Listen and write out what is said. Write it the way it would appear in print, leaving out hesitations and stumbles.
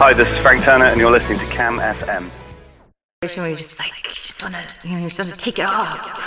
Hi, this is Frank Turner, and you're listening to Cam FM. Where you just want to, you just want to take it off.